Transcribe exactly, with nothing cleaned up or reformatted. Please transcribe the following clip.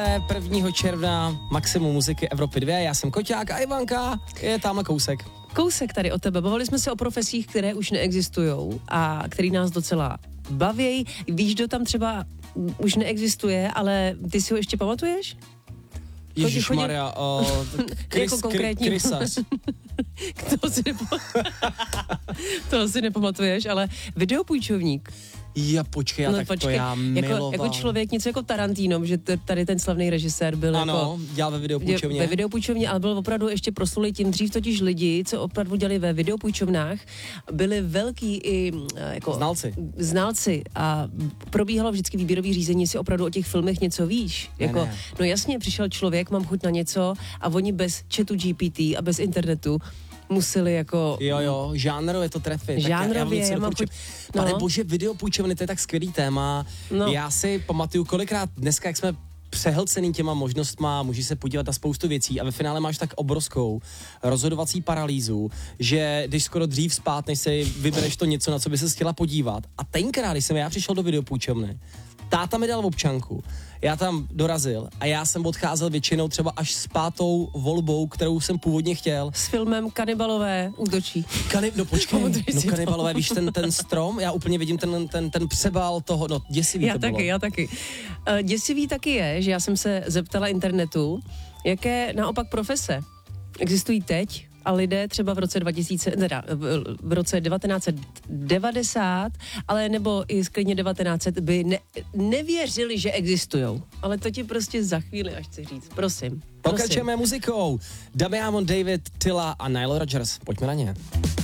prvního června Maximum muziky Evropy dva, já jsem Koťák a Ivanka je tamhle kousek. Kousek tady od tebe. Bavili jsme se o profesích, které už neexistujou a který nás docela baví. Víš, kdo tam třeba už neexistuje, ale ty si ho ještě pamatuješ? Ježišmarja, uh, Chris, jako konkrétní. Krysař. to, si nepo... to si nepamatuješ, ale videopůjčovník. Ja, počkej, já no, tak počkej, to já miloval. Jako, jako člověk, něco jako Tarantino, že t- tady ten slavný režisér byl ano, jako... dělal ve videopůjčovně. Ve videopůjčovně, ale byl opravdu ještě proslulý tím dřív, totiž lidi, co opravdu dělali ve videopůjčovnách, byli velký i jako... Znalci. Znalci a probíhalo vždycky výběrový řízení, jestli opravdu o těch filmech něco víš. Ne, jako, ne. No jasně, přišel člověk, mám chuť na něco a oni bez chatu G P T a bez internetu museli jako... Jo, jo, žánrově to trefit. Žánrově, já, já, já mám chuť... No. Pane No. bože, videopůjčovny, to je tak skvělý téma. No. Já si pamatuju, kolikrát dneska, jak jsme přehlcený těma možnostma, můžeš se podívat na spoustu věcí a ve finále máš tak obrovskou rozhodovací paralýzu, že když skoro dřív spát, než si vybereš to něco, na co by se chtěla podívat. A tenkrát, když jsem já přišel do videopůjčovny, táta mi dal občanku, já tam dorazil a já jsem odcházel většinou třeba až s pátou volbou, kterou jsem původně chtěl. S filmem Kanibalové útočí. Kani- no počkej, Pamatuji no si to. kanibalové, víš ten, ten strom, já úplně vidím ten, ten, ten přebal toho, no děsivý Já to taky, bylo. já taky. Uh, děsivý taky je, že já jsem se zeptala internetu, jaké naopak profese existují teď a lidé třeba v roce dva tisíce, teda v, v roce devatenáct set devadesát, ale nebo i sklidně devatenáct set by ne, nevěřili, že existujou. Ale to ti prostě za chvíli až chci říct. Prosím. Pokračujeme muzikou. Damian David, Tilla a Nile Rodgers. Pojďme na ně.